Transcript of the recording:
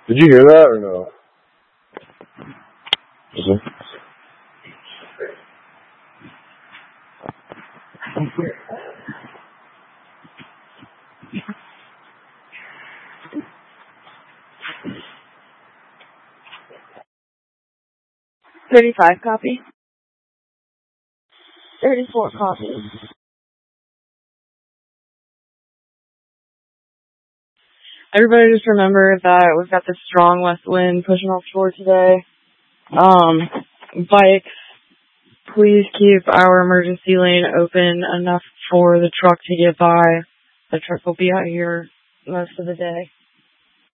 Did you hear that or no? Mhm. 35 copy. 34 copy. Everybody just remember that we've got this strong west wind pushing offshore today. Bikes, please keep our emergency lane open enough for the truck to get by. The truck will be out here most of the day.